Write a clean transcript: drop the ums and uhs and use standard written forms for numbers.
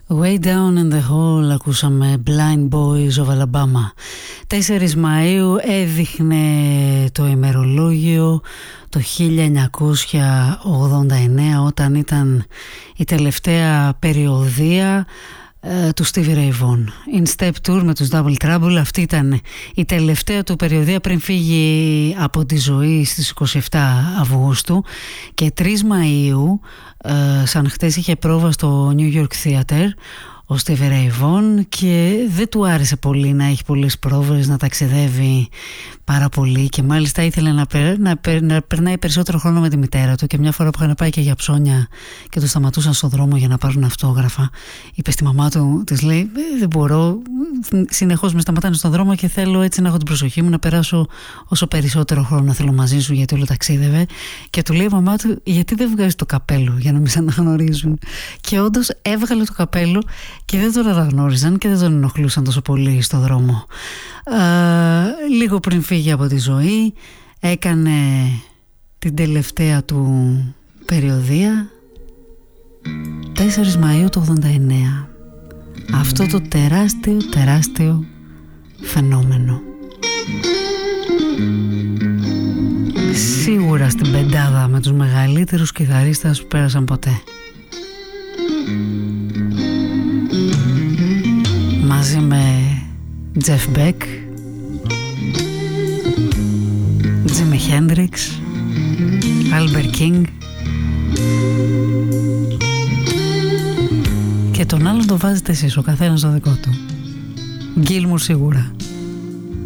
Way Down in the Hole ακούσαμε Blind Boys of Alabama. 4 Μαΐου έδειχνε το ημερολόγιο το 1989, όταν ήταν η τελευταία περιοδεία του Stevie Ray Vaughan. In Step Tour με τους Double Trouble. Αυτή ήταν η τελευταία του περιοδεία πριν φύγει από τη ζωή στις 27 Αυγούστου, και 3 Μαΐου σαν χτες είχε πρόβα στο New York Theater ο Stevie Ray Vaughan, και δεν του άρεσε πολύ να έχει πολλές πρόβες, να ταξιδεύει πάρα πολύ, και μάλιστα ήθελε να περνάει περισσότερο χρόνο με τη μητέρα του. Και μια φορά που είχαν πάει και για ψώνια και του σταματούσαν στον δρόμο για να πάρουν αυτόγραφα, είπε στη μαμά του, της λέει, δεν μπορώ, συνεχώς με σταματάνε στον δρόμο και θέλω έτσι να έχω την προσοχή μου, να περάσω όσο περισσότερο χρόνο θέλω μαζί σου, γιατί όλο ταξίδευε. Και του λέει η μαμά του, γιατί δεν βγάζει το καπέλο για να μην σε αναγνωρίζουν? Και όντως έβγαλε το καπέλο και δεν τον αναγνώριζαν και δεν τον ενοχλούσαν τόσο πολύ στο δρόμο. Λίγο πριν φύγει από τη ζωή έκανε την τελευταία του περιοδεία 4 Μαΐου του 89. Αυτό το τεράστιο φαινόμενο. Σίγουρα στην πεντάδα με τους μεγαλύτερους κιθαρίστες που πέρασαν ποτέ. Μαζί με Jeff Beck, Jimi Hendrix, Albert King, και τον άλλον το βάζετε εσείς, ο καθένας το δικό του. Gilmour σίγουρα.